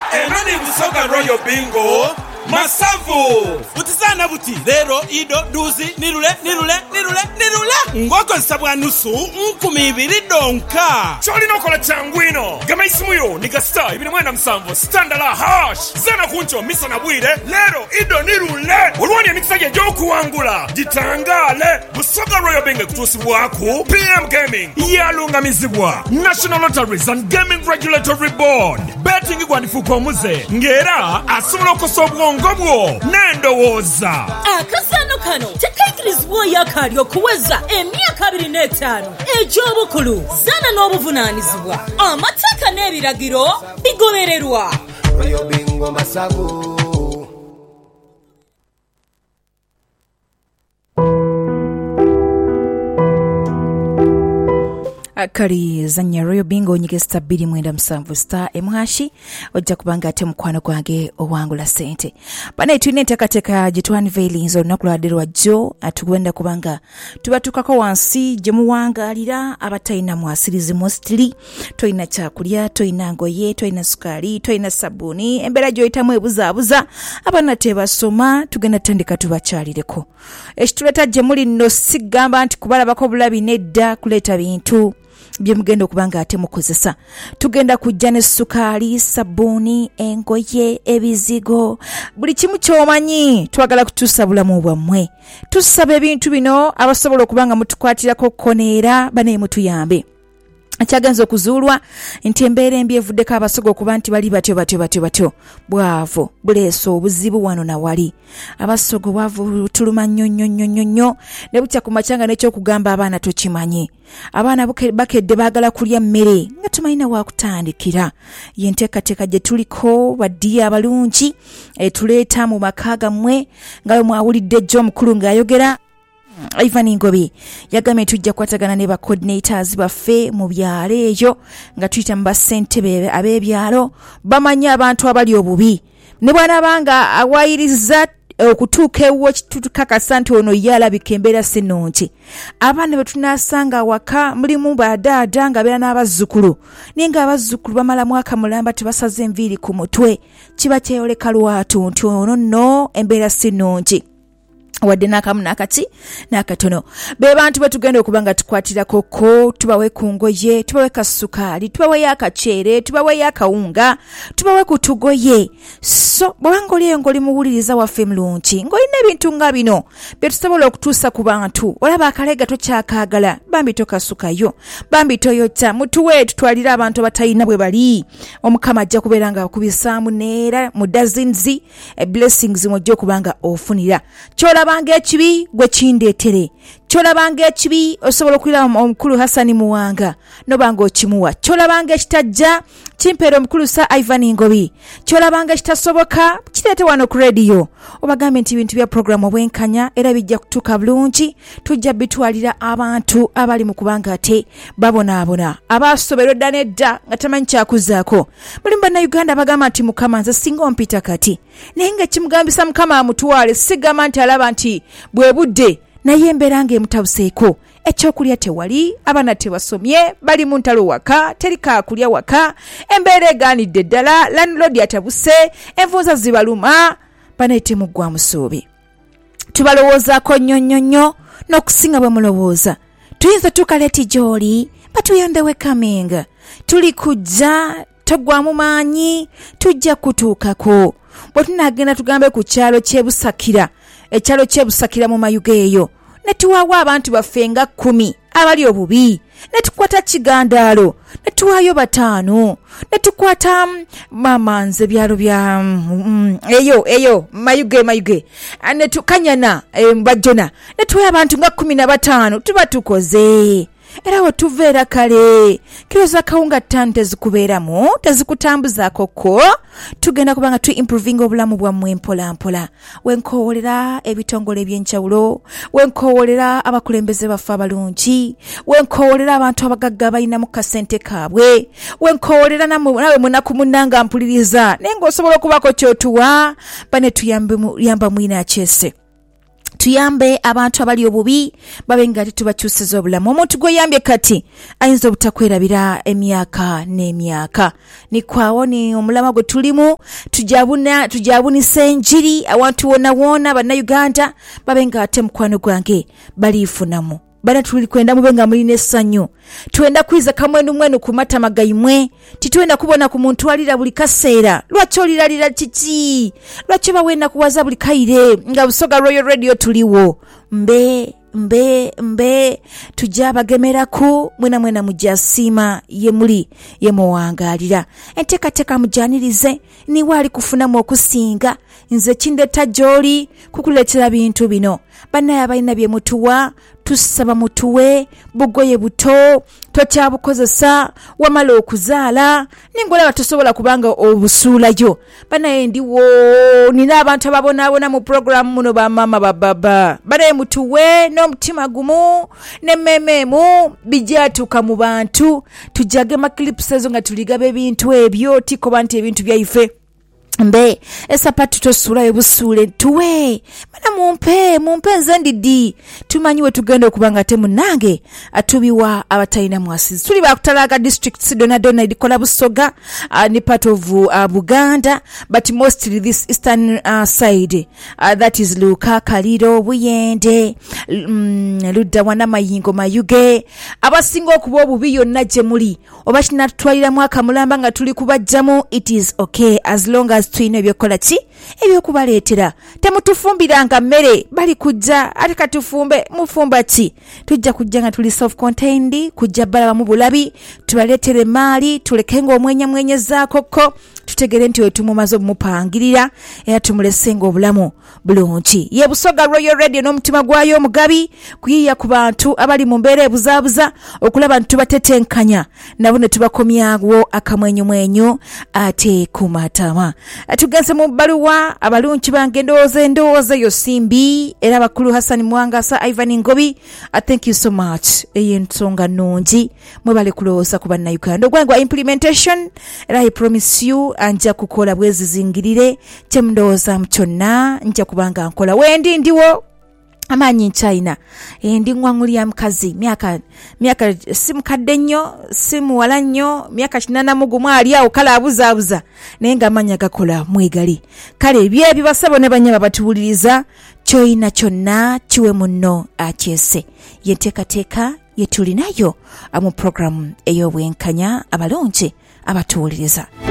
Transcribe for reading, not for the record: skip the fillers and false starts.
Emani Busoga Royal Bingo Masavu Butisana buti Zero Ido Duzi Nirule Ngoko nsabwa nusu Nkumibiri donka Choli nokola changwino Gama isimuyo Niga star Ibini mwenda msamvo Standala hash Zana kuncho Misa na bwire Lero Ido Nirule Uruwani ya mikisaje Joku wangula Jitangale Busoga Royal Bingo Kutusi waku PM Gaming Yalunga mizibwa National Lotteries and Gaming Regulatory Board Betting igwanifuko muze Ngera Asumula kosobwongo bwo Nendo woza Akasano kano Tekaikirizwa yakaryo kuweza Emyaka 25 Ejobukulu Zana n'obuvunanizibwa Amateka n'ebiragiro bigobererwa Royal Bingo Masavu Kali zanya Royal Bingo nyige star 2.7 star emhashi ojja kubanga ate mukwano gwange owangula sente bane twine tekateka jitwani veilinzo nakuladderwa jo atugwenda kubanga tubatukako wansi jemuwangalira abataina mwasirizi mostly toina chakulya toina ngoye toina sukali toina sabuni embera jo itamu ebuzabuza abana tebasoma tugenda tandika tubachalireko ekituleta jemuli no sigamba anti kubalabako bulabi nedda kuleta bintu byemugenda okubanga ate mukozesa tugenda kujja ne sukali sabuni engoye ebizigo buli kimu kyomanyi twagala kutusa bulamu bwammwe tusaba ebintu bino abasobola okubanga mutukwatirako koneera bane mutuyambe Achaganzo kuzuulwa nti embeera embi evuddeko abasogo okuba nti bali batyo bwavo buleeso obuzibu wano na wali abasogo bwavu tuluma nnyo ne bukya ku machanga n'ekyokugamba abaana tokimanyi abaana bakedde baagala kulya mmere nga tumalina wa kutandikira ye nteekateeka gye tuliko baddiya abalungi tuleeta mu maka gammwe nga mwawulidde jjo omukulu ng'ayogera Ivan Ngobi yagambye tujja kwatagana ne ba coordinators baffe mu byalo eyo nga tuyita mu basentebe ab'ebyalo bamanya abantu abali obubi ne bwana banga awayiriza okutuuka ewo kitukakasa nti ono yalabika embeera sinonki abaana be tunasanga waka mulimu badaada nga beera n'abazzukulu naye nga abazzukulu bamala mwaka mulamba tebasaze enviiri ku mutwe kiba kyeyoleka lwatu nti ono nno embeera sinonki wadde nakamu nakati nakatono be bantu betugenda okubanga tukwatira koko tubawe ku ngoye tubawe kasukali tubawe yakachere tubawe yakawunga tubawe kutugoye so bwangoli ngoli muwuliriza waffe mulungi ngolina ebintu nga bino betusobola okutuusa ku bantu olaba akalega tokyakagala bambi tokasukayo bambi toyota mutuwe tutwalira abantu abatayina bwe bali omukama ajja kubeera nga akubisaamu neera mu dozens blessings mujja okubanga ofunira Cholabanga ekibi gwe kindeetere cholabanga ekibi osobola okulira omukulu Hasani Muwanga nobanga okimuwa cholabanga ekitajja kimpero omukulu sa Ivan Ngobi cholabanga ekitasoboka kireete wano ku radio obagambe nti bintu bya program obwenkanya era bijja kutuuka bulungi tujja bitwalira abantu abali mu kubanga ate babonaabona abasoberwa dda nedda nga tamanyi kyakuzaako buli mbanna Uganda bagamba nti mukama nze singa ompita kati naye nga kimugambisa mukama amutwale sigamba nti alaba nti bwe budde naye embeera ng'emutabuseeko ekyokulya tewali abaana tebasomye bali mu ntalo waka terika kulya waka embeera egaanidde ddala landlord atabuse envuuza zibaluma banaite muggwa musuubi tubalowoozaako nnyo n'okusinga bwe mulowooza tuyinza tukaleeti gy'oli batuyambewe coming tuli kujja togwamu maanyi tujja kutuukako bwe tunaagenda tugambe ku kyalo ky'ebusakira ekyalo ky'ebusakira mu mayuga eyo ne tuwaawo abantu baffe nga 10 abali obubi ne tukwata kigandaalo ne tuwaayo 5 ne tukwata mama nze byalo bya eyo mayuge ne tukanyana mbajjona ne tuwaayo abantu nga 15 tuba tukoze era watuveera kale kiroza kawunga tante zikubeeramu tezikutambuzaako ko tugenda kubanga tu improving obulamu bwammwe mpola wenkowolera ebitongole ebyenjawulo wenkowolera abakulembeze baffe abalungi wenkowolera abantu abagagga balina mu kasente kaabwe wenkowolera nawe munaku munnanga mpuliriza naye ng'osobola okubako kyotuwa bane tuyamba mwina kyese tuyambe abantu abali obubi babenga tubakyusiza obulamu. Omuntu gwe kati ayinza obutakwerabira emyaka n'emyaka. Nikwawo ni omulama gwe tulimu tujabunisa enjiri awantu wona bannayuganda babenga ate mukwano gwange balifunamu. Bana tuli kwenda mubenga mulina essanyu. Tuenda kwiza kamwenu ku matama gaimwe. Tituenda kubona ku muntu alira buli kaseera. Lwaki oliralira kiki? Lwaki bawenda kuwaza buli kaire? Nga Busoga Royal Radio tuliwo. Mbe tujabagemeraku mwena mujasima yemuli yemuwangalira. Enteekateeka mujanirize ni wali kufunamu okusinga. Nze kindeta joli kukuletera bintu bino. Bannaya balina bye mutuwa tusaba mutuwe bugoye buto tokyabukozesa wamala okuzaala ningola tusobola kubanga obusuulayo. Bannaya ndiwo nina abantu ababonaabona mu program muno bamama bababa banaye mutuwe n'omutima gumu n'emmememu bijatuuka mu bantu tujage maclips ezo nga tuligaba ebintu ebyo tikoba nti ebintu byaife mbe esapatu tosulayo busuule tuwe mana mumpe nze ndidi tumanyiwe tugenda okubanga temu nange atubiwa abatayina mwasizi tuli bakutalaga districts dona edikola Busoga ni part of Buganda but mostly this eastern side that is Luka Kaliro Buyende Ludda wana Mayingo Mayuge abasinga okuba obubi yonna gye muli oba kinatwalira mwaka mulamba nga tuli kubajjamu it is okay as long as tuyina ebyokola ki ebyokubaleetera. Temutufumbiranga mmere bali kujja ate katufumbe mufumba ki tujja kujja nga tuli self contained kujja balaba mu bulabi tubaleetere maali tulekenga omwenyezaakoko tutegere nti wetumumaze omupangirira era tumulesenga obulamu bulungi. Ye Busoga Royal Radio n'omutima gwayo omugabi kuyiya ku bantu abali mu mbeera ebuzaabuza okulaba nti tubatetenkanya nabo ne tubakomyawo akamwenyumwenyu ate kumatama. Tugenze mu baluwa abalungi bange ndowooza yo simbi era abakulu Hassan Mwangasa Ivan Ngobi thank you so much eyensonga nungi mwebale kulowooza ku bannayuganda ogwangwa implementation era I promise you anja kukola bwezi zingirire kyemndowooza mukyonna nja kubanga nkola wendi ndiwo amanyi China ndi ngwangulya mkazi miaka simukadde nnyo simuwala nnyo miaka 80 ali awo kala abuzabuza naye nga amanya gakola mwegali kale ebye bibasabo ne banyama batuwuliriza kyoyina kyonna kiwe munno akyese yenteekateeka yetulinayo mu program ey'obwenkanya abalonje abatuwuliriza.